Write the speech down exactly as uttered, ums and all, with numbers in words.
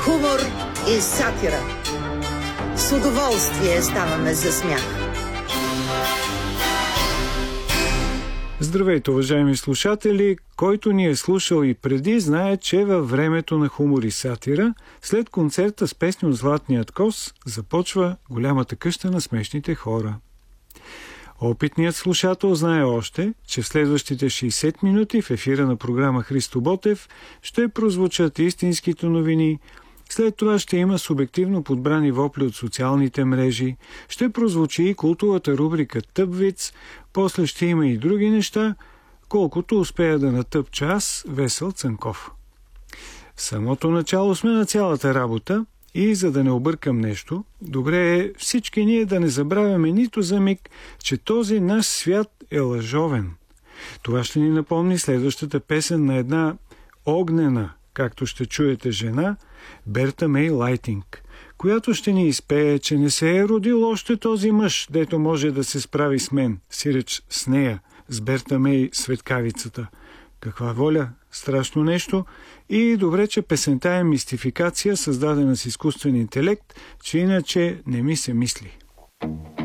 Хумор и сатира. С удоволствие ставаме за смях. Здравейте, уважаеми слушатели! Който ни е слушал и преди, знае, че във времето на хумор и сатира, след концерта с песни от Златният кос, започва голямата къща на смешните хора. Опитният слушател знае още, че в следващите шейсет минути в ефира на програма Христо Ботев ще прозвучат истинските новини, след това ще има субективно подбрани вопли от социалните мрежи, ще прозвучи и култовата рубрика Тъпвиц, после ще има и други неща, колкото успея да натъпча аз, Весел Цанков. В самото начало сме на цялата работа и за да не объркам нещо, добре е всички ние да не забравяме нито за миг, че този наш свят е лъжовен. Това ще ни напомни следващата песен на една огнена, както ще чуете, жена, Берта Мей Лайтинг, която ще ни изпее, че не се е родил още този мъж, дето може да се справи с мен, сиреч с нея, с Берта Мей светкавицата. Каква воля, страшно нещо, и добре, че песента е мистификация, създадена с изкуствен интелект, че иначе не ми се мисли.